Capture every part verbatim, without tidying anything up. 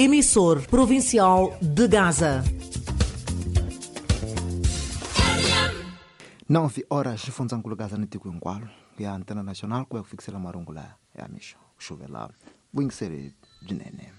emissor provincial de Gaza. nove horas funzankulo Gaza nitiku hinkwaro ya antena national ku ya kufikisela marungula ya misho xuvela vuyingiseri byinene.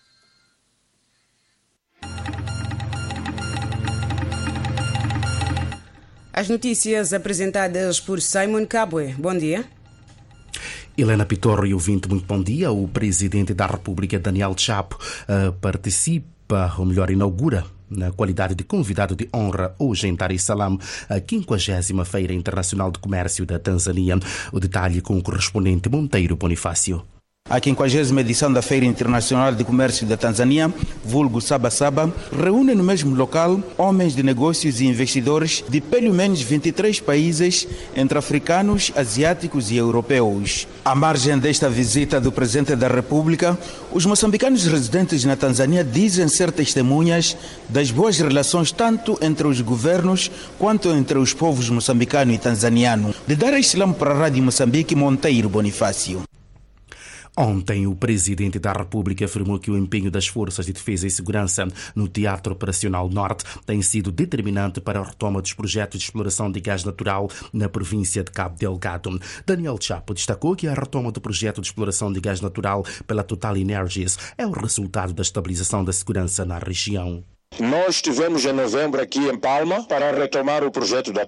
As notícias apresentadas por Simon Kabwe. Bom dia. Helena Pitorro e ouvinte, muito bom dia. O presidente da República, Daniel Chapo, uh, participa, ou melhor, inaugura, na qualidade de convidado de honra hoje em Dar es Salaam, a quinquagésima Feira Internacional de Comércio da Tanzânia. O detalhe com o correspondente Monteiro Bonifácio. A quinquagésima edição da Feira Internacional de Comércio da Tanzânia, vulgo Saba Saba, reúne no mesmo local homens de negócios e investidores de pelo menos vinte e três países, entre africanos, asiáticos e europeus. À margem desta visita do Presidente da República, os moçambicanos residentes na Tanzânia dizem ser testemunhas das boas relações tanto entre os governos quanto entre os povos moçambicano e tanzaniano. De Dar es Salaam para a Rádio Moçambique, Monteiro Bonifácio. Ontem, o presidente da República afirmou que o empenho das Forças de Defesa e Segurança no Teatro Operacional Norte tem sido determinante para a retoma dos projetos de exploração de gás natural na província de Cabo Delgado. Daniel Chapo destacou que a retoma do projeto de exploração de gás natural pela Total Energies é o resultado da estabilização da segurança na região. Nós estivemos em novembro aqui em Palma para retomar o projeto da